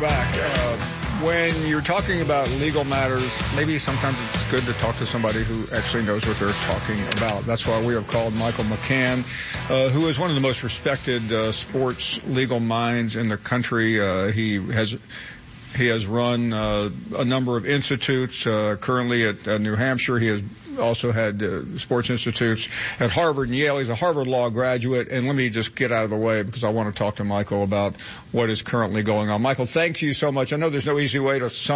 welcome back. When you're talking about legal matters, maybe sometimes it's good to talk to somebody who actually knows what they're talking about. That's why we have called Michael McCann, who is one of the most respected sports legal minds in the country. He has run a number of institutes. Currently at New Hampshire, he has also had sports institutes at Harvard and Yale. He's a Harvard Law graduate. And let me just get out of the way because I want to talk to Michael about what is currently going on. Michael, thank you so much. I know there's no easy way to sum